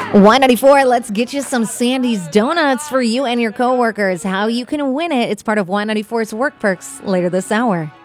Y94, let's get you some Sandy's Donuts for you and your coworkers. How you can win it, it's part of Y94's Work Perks later this hour.